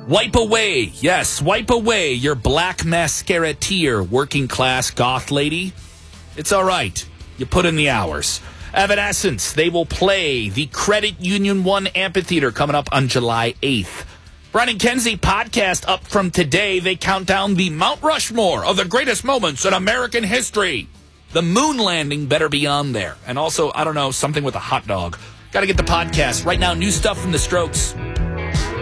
Wipe away, yes, wipe away your black mascara tear, working class goth lady. It's all right. You put in the hours. Evanescence, they will play the Credit Union 1 Amphitheater coming up on July 8th. Brian and Kenzie podcast up from today. They count down the Mount Rushmore of the greatest moments in American history. The moon landing better be on there. And also, I don't know, something with a hot dog. Got to get the podcast. Right now, new stuff from The Strokes.